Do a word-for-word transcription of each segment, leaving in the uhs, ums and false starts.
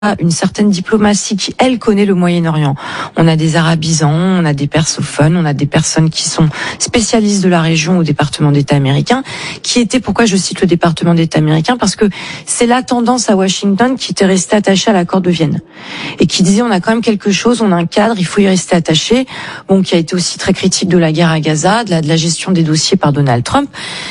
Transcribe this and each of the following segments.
une certaine diplomatie qui, elle, connaît le Moyen-Orient. On a des arabisants, on a des persophones, on a des personnes qui sont spécialistes de la région au département d'État américain, qui étaient, pourquoi je cite le département d'État américain, parce que c'est la tendance à Washington qui était restée attachée à l'accord de Vienne. Et qui disait, on a quand même quelque chose, on a un cadre, il faut y rester attaché. Bon, qui a été aussi très critique de la guerre à Gaza, de la, de la gestion des dossiers par Donald Trump.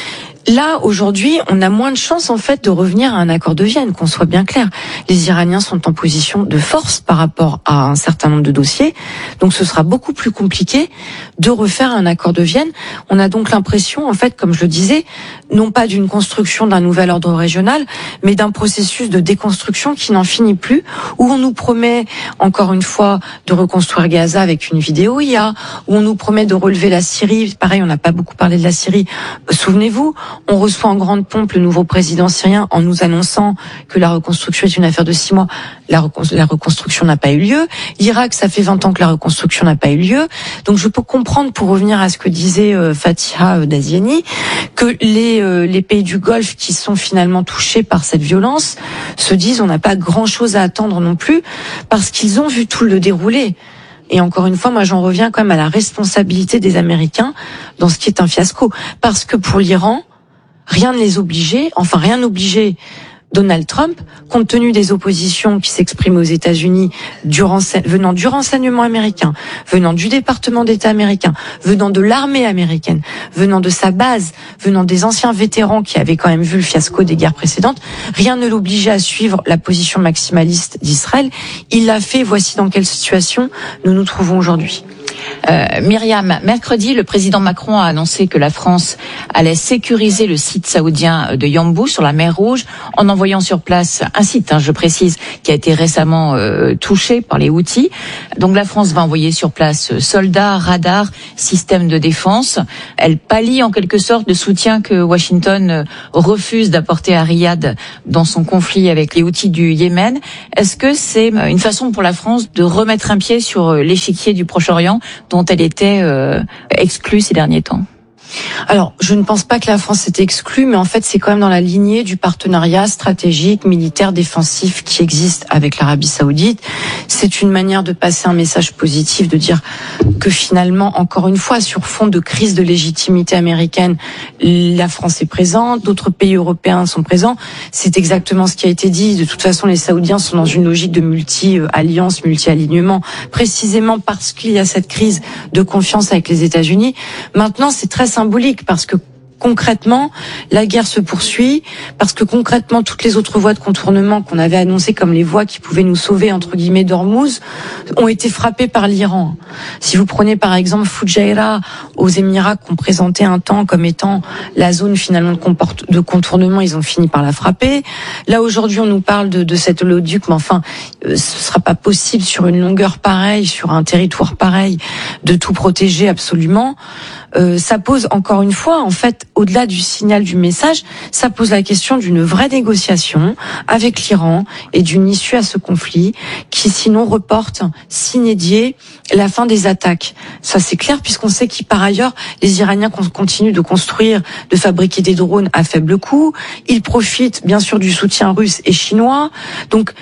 Là, aujourd'hui, on a moins de chances, en fait, de revenir à un accord de Vienne, qu'on soit bien clair. Les Iraniens sont en position de force par rapport à un certain nombre de dossiers. Donc, ce sera beaucoup plus compliqué de refaire un accord de Vienne. On a donc l'impression, en fait, comme je le disais, non pas d'une construction d'un nouvel ordre régional, mais d'un processus de déconstruction qui n'en finit plus, où on nous promet, encore une fois, de reconstruire Gaza avec une vidéo I A, où on nous promet de relever la Syrie. Pareil, on n'a pas beaucoup parlé de la Syrie. Souvenez-vous, on reçoit en grande pompe le nouveau président syrien en nous annonçant que la reconstruction est une affaire de six mois. La, recon- la reconstruction n'a pas eu lieu. L'Irak, ça fait vingt ans que la reconstruction n'a pas eu lieu. Donc je peux comprendre, pour revenir à ce que disait euh, Fatiha euh, Daziani, que les, euh, les pays du Golfe qui sont finalement touchés par cette violence se disent on n'a pas grand-chose à attendre non plus, parce qu'ils ont vu tout le déroulé. Et encore une fois, moi j'en reviens quand même à la responsabilité des Américains dans ce qui est un fiasco. Parce que pour l'Iran, rien ne les obligeait, enfin rien n'obligeait Donald Trump, compte tenu des oppositions qui s'expriment aux États-Unis du rense- venant du renseignement américain, venant du département d'État américain, venant de l'armée américaine, venant de sa base, venant des anciens vétérans qui avaient quand même vu le fiasco des guerres précédentes, rien ne l'obligeait à suivre la position maximaliste d'Israël. Il l'a fait, voici dans quelle situation nous nous trouvons aujourd'hui. Euh, Myriam, mercredi, le président Macron a annoncé que la France allait sécuriser le site saoudien de Yanbu sur la mer Rouge en envoyant sur place un site, hein, je précise, qui a été récemment euh, touché par les Houthis. Donc la France va envoyer sur place soldats, radars, systèmes de défense. Elle pallie en quelque sorte le soutien que Washington refuse d'apporter à Riyad dans son conflit avec les Houthis du Yémen. Est-ce que c'est une façon pour la France de remettre un pied sur l'échiquier du Proche-Orient dont elle était euh, exclue ces derniers temps? Alors, je ne pense pas que la France s'est exclue, mais en fait, c'est quand même dans la lignée du partenariat stratégique, militaire, défensif qui existe avec l'Arabie Saoudite. C'est une manière de passer un message positif, de dire que finalement, encore une fois, sur fond de crise de légitimité américaine, la France est présente, d'autres pays européens sont présents. C'est exactement ce qui a été dit. De toute façon, les Saoudiens sont dans une logique de multi-alliance, multi-alignement, précisément parce qu'il y a cette crise de confiance avec les États-Unis. Maintenant, c'est très symbolique parce que concrètement, la guerre se poursuit, parce que concrètement, toutes les autres voies de contournement qu'on avait annoncées comme les voies qui pouvaient nous sauver, entre guillemets, d'Ormuz, ont été frappées par l'Iran. Si vous prenez par exemple Fujairah aux Émirats, qu'on présentait un temps comme étant la zone finalement de, comporte, de contournement, ils ont fini par la frapper. Là, aujourd'hui, on nous parle de, de cet oléoduc, mais enfin, euh, ce sera pas possible sur une longueur pareille, sur un territoire pareil, de tout protéger absolument. Euh, ça pose encore une fois, en fait, au-delà du signal du message, ça pose la question d'une vraie négociation avec l'Iran et d'une issue à ce conflit qui, sinon, reporte sine die la fin des attaques. Ça, c'est clair, puisqu'on sait que, par ailleurs, les Iraniens continuent de construire, de fabriquer des drones à faible coût. Ils profitent, bien sûr, du soutien russe et chinois. Donc,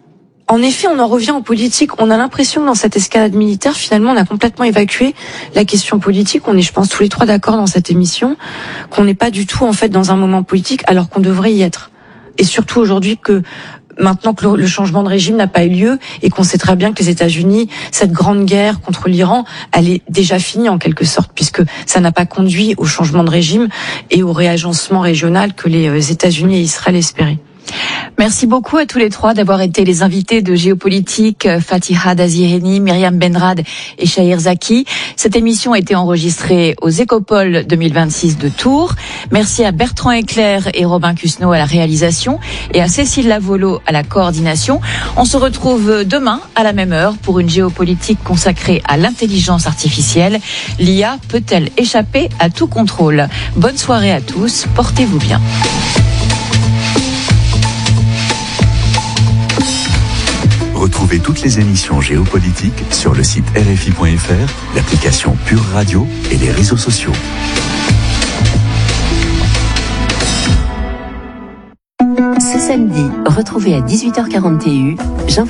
en effet, on en revient en politique. On a l'impression que dans cette escalade militaire, finalement, on a complètement évacué la question politique. On est, je pense, tous les trois d'accord dans cette émission, qu'on n'est pas du tout, en fait, dans un moment politique, alors qu'on devrait y être. Et surtout aujourd'hui que, maintenant que le changement de régime n'a pas eu lieu et qu'on sait très bien que les États-Unis, cette grande guerre contre l'Iran, elle est déjà finie en quelque sorte, puisque ça n'a pas conduit au changement de régime et au réagencement régional que les États-Unis et Israël espéraient. Merci beaucoup à tous les trois d'avoir été les invités de Géopolitique, Fatiha Daziani, Myriam Benrad et Shahir Zaki. Cette émission a été enregistrée aux Écopoles deux mille vingt-six de Tours. Merci à Bertrand Eclair et Robin Cusneau à la réalisation et à Cécile Lavolo à la coordination. On se retrouve demain à la même heure pour une géopolitique consacrée à l'intelligence artificielle. L'I A peut-elle échapper à tout contrôle? Bonne soirée à tous, portez-vous bien. Retrouvez toutes les émissions géopolitiques sur le site R F I point F R, l'application Pure Radio et les réseaux sociaux. C'est Samedi, retrouvez à dix-huit heures quarante et un Jean